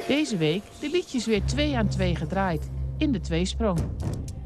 Deze week de liedjes weer 2 aan 2 gedraaid in de tweesprong.